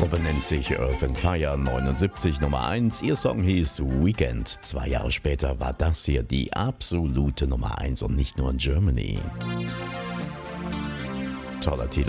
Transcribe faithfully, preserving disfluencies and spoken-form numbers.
Gruppe nennt sich Earth and Fire, neunundsiebzig Nummer eins. Ihr Song hieß Weekend. Zwei Jahre später war das hier die absolute Nummer eins und nicht nur in Germany. Toller Titel.